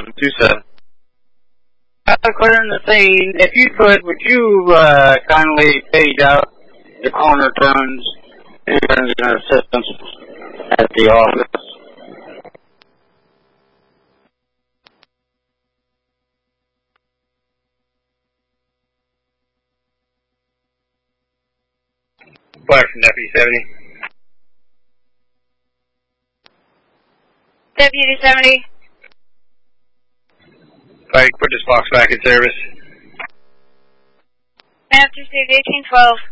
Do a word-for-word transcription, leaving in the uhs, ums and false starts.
seven two seven. Uh, clearing the scene. If you could, would you uh, kindly page out the corner turns and assistance at the office? Fire from Deputy seventy. Deputy seventy. Fire, put this box back in service. Map received eighteen twelve.